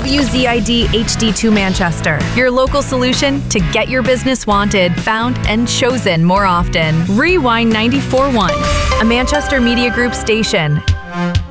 WZID HD2 Manchester, your local solution to get your business wanted, found, and chosen more often. Rewind 94.1, a Manchester Media Group station.